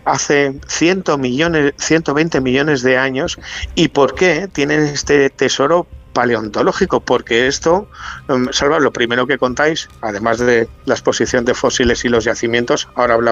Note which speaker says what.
Speaker 1: hace 120 millones de años. ¿Y por qué tienen este tesoro paleontológico? Porque esto, Salva, lo primero que contáis, además de la exposición de fósiles y los yacimientos, ahora hablamos